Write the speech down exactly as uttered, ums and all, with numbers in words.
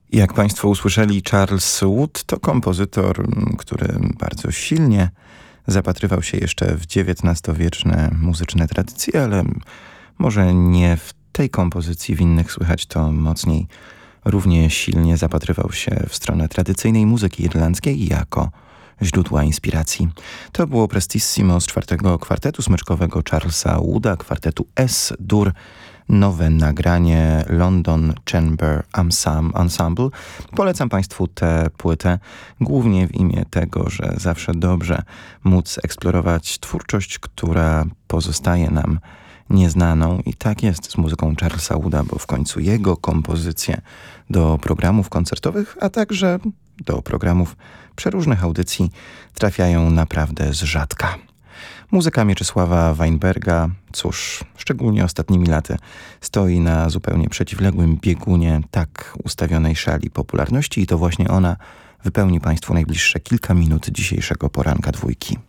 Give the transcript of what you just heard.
Jak Państwo usłyszeli, Charles Wood to kompozytor, który bardzo silnie zapatrywał się jeszcze w dziewiętnastowieczne muzyczne tradycje, ale może nie w tej kompozycji, w innych słychać to mocniej. Równie silnie zapatrywał się w stronę tradycyjnej muzyki irlandzkiej jako źródła inspiracji. To było Prestissimo z czwartego kwartetu smyczkowego Charlesa Wooda, kwartetu S-dur, nowe nagranie London Chamber Ensemble. Polecam Państwu tę płytę głównie w imię tego, że zawsze dobrze móc eksplorować twórczość, która pozostaje nam nieznaną, i tak jest z muzyką Charlesa Wooda, bo w końcu jego kompozycje do programów koncertowych, a także do programów przeróżnych audycji trafiają naprawdę z rzadka. Muzyka Mieczysława Weinberga, cóż, szczególnie ostatnimi laty, stoi na zupełnie przeciwległym biegunie tak ustawionej szali popularności i to właśnie ona wypełni Państwu najbliższe kilka minut dzisiejszego poranka dwójki.